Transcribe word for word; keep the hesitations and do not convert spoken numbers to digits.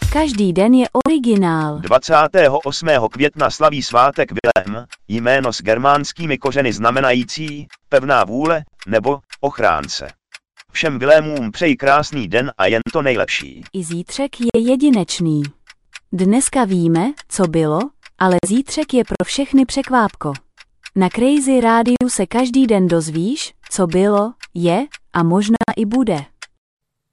Každý den je originál. dvacátého osmého května slaví svátek Vilém, jméno s germánskými kořeny znamenající pevná vůle nebo ochránce. Všem Vilémům přeji krásný den a jen to nejlepší. I zítřek je jedinečný. Dneska víme, co bylo, ale zítřek je pro všechny překvápko. Na Crazy Rádiu se každý den dozvíš, co bylo, je a možná i bude.